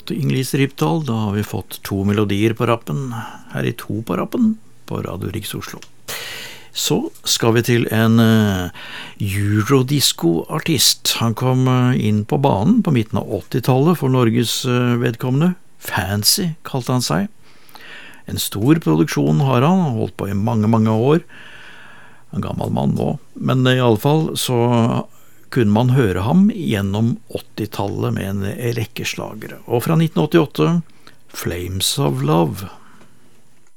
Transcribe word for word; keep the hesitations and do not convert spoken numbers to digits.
fått Inglis Rypdal, da har vi fått to melodier på rappen, her i to på rappen, på Radio Riks Oslo. Så skal vi til en uh, eurodisco-artist. Han kom uh, inn på banen på midten av åttitallet for Norges uh, vedkommende. Fancy kalte han seg. En stor produksjon har han, holdt på i mange, mange år. En gammel mann nå, men i alle fall så kunne man høre ham gjennom åttitallet med en rekke slagere. Og fra nitten åttiåtte, Flames of Love.